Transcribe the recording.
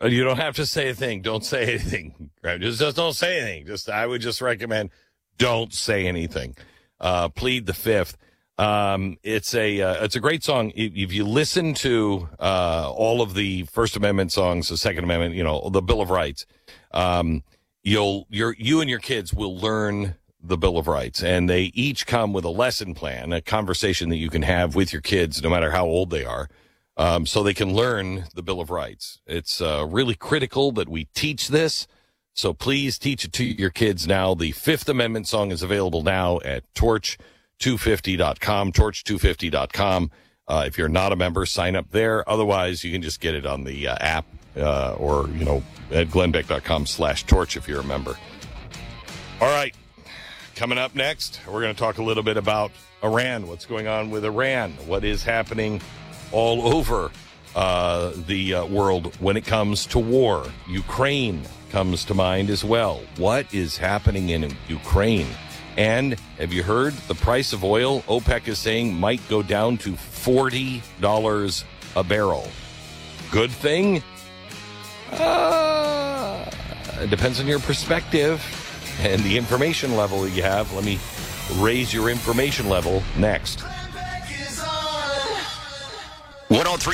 You don't have to say a thing. Don't say anything. Right? Just don't say anything. I would just recommend don't say anything. Plead the fifth. It's a great song. If you listen to all of the First Amendment songs, the Second Amendment, the Bill of Rights, you and your kids will learn the Bill of Rights, and they each come with a lesson plan, a conversation that you can have with your kids, no matter how old they are. So they can learn the Bill of Rights. It's really critical that we teach this, so please teach it to your kids now. The Fifth Amendment song is available now at torch250.com, torch250.com. If you're not a member, sign up there. Otherwise, you can just get it on the app or, at glennbeck.com/torch if you're a member. All right, coming up next, we're going to talk a little bit about Iran, what's going on with Iran, what is happening all over the world when it comes to war. Ukraine comes to mind as well. What is happening in Ukraine? And have you heard the price of oil? OPEC is saying might go down to $40 a barrel. Good thing? It depends on your perspective and the information level that you have. Let me raise your information level next. 103.